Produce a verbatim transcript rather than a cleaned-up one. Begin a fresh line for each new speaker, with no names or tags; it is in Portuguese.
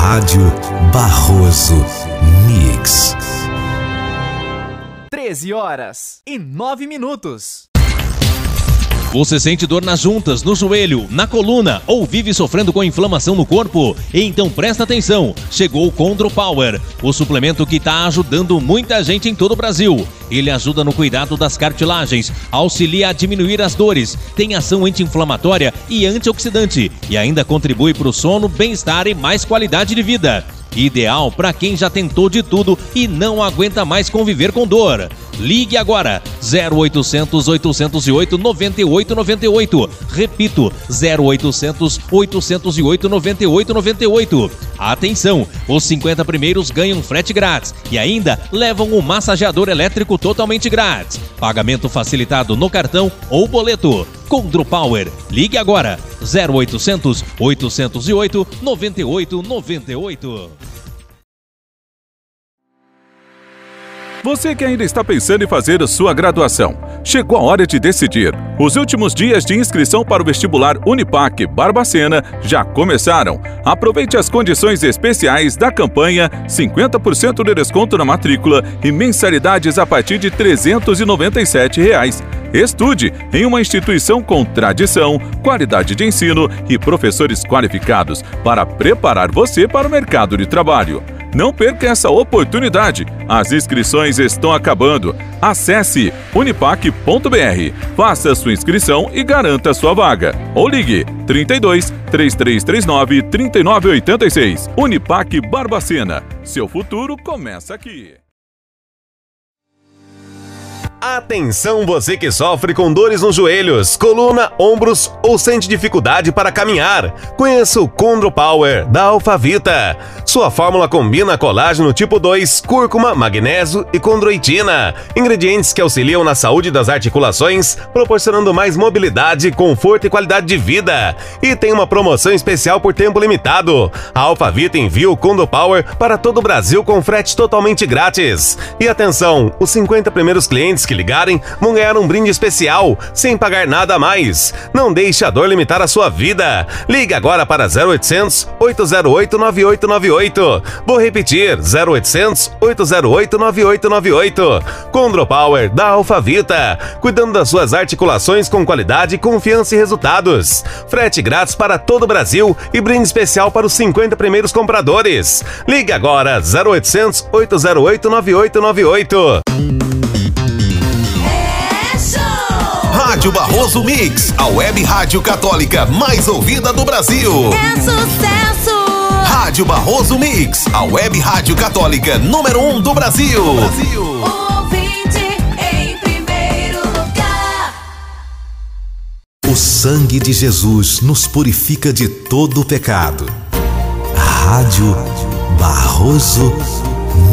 Rádio Barroso Mix.
treze horas e nove minutos.
Você sente dor nas juntas, no joelho, na coluna ou vive sofrendo com inflamação no corpo? Então presta atenção, chegou o Condro Power, o suplemento que está ajudando muita gente em todo o Brasil. Ele ajuda no cuidado das cartilagens, auxilia a diminuir as dores, tem ação anti-inflamatória e antioxidante e ainda contribui para o sono, bem-estar e mais qualidade de vida. Ideal para quem já tentou de tudo e não aguenta mais conviver com dor. Ligue agora, zero oitocentos, oitocentos e oito, noventa e oito noventa e oito. Repito, zero oitocentos, oitocentos e oito, noventa e oito noventa e oito. Atenção, os cinquenta primeiros ganham frete grátis e ainda levam um massageador elétrico totalmente grátis. Pagamento facilitado no cartão ou boleto. Condro Power. Ligue agora, zero oitocentos, oitocentos e oito, noventa e oito noventa e oito.
Você que ainda está pensando em fazer a sua graduação, chegou a hora de decidir. Os últimos dias de inscrição para o vestibular Unipac Barbacena já começaram. Aproveite as condições especiais da campanha, cinquenta por cento de desconto na matrícula e mensalidades a partir de trezentos e noventa e sete reais. Estude em uma instituição com tradição, qualidade de ensino e professores qualificados para preparar você para o mercado de trabalho. Não perca essa oportunidade. As inscrições estão acabando. Acesse unipac ponto br, faça sua inscrição e garanta sua vaga. Ou ligue trinta e dois, três três três nove, trinta e nove oitenta e seis. Unipac Barbacena. Seu futuro começa aqui.
Atenção você que sofre com dores nos joelhos, coluna, ombros ou sente dificuldade para caminhar. Conheça o Condro Power da Alfavita. Sua fórmula combina colágeno tipo dois, cúrcuma, magnésio e condroitina. Ingredientes que auxiliam na saúde das articulações, proporcionando mais mobilidade, conforto e qualidade de vida. E tem uma promoção especial por tempo limitado. A Alfavita envia o Condro Power para todo o Brasil com frete totalmente grátis. E atenção, os cinquenta primeiros clientes que ligarem vão ganhar um brinde especial, sem pagar nada a mais. Não deixe a dor limitar a sua vida. Ligue agora para zero oitocentos, oito zero oito, nove oito nove oito. Vou repetir, zero oitocentos, oito zero oito, nove oito nove oito. Condro Power da Alfavita, cuidando das suas articulações com qualidade, confiança e resultados. Frete grátis para todo o Brasil e brinde especial para os cinquenta primeiros compradores. Ligue agora, zero oitocentos, oito zero oito, nove oito nove oito.
Rádio Barroso Mix, a web rádio católica mais ouvida do Brasil.
É sucesso!
Rádio Barroso Mix, a web rádio católica número um do Brasil. Brasil.
O ouvinte em primeiro lugar.
O sangue de Jesus nos purifica de todo o pecado. Rádio Barroso